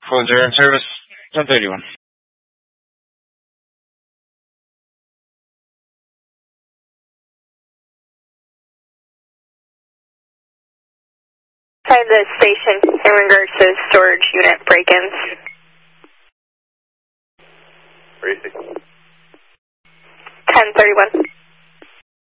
Folder service 1031. Inside the station in regards to storage unit break-ins. 1031.